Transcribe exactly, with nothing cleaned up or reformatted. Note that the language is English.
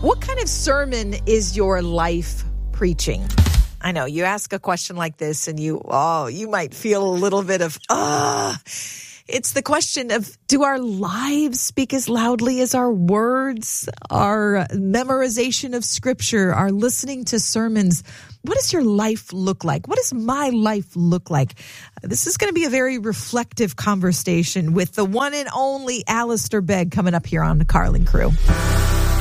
What kind of sermon is your life preaching? I know you ask a question like this and you, oh, you might feel a little bit of, ah. It's the question of, do our lives speak as loudly as our words, our memorization of scripture, our listening to sermons? What does your life look like? What does my life look like? This is going to be a very reflective conversation with the one and only Alistair Begg coming up here on the Carling Crew.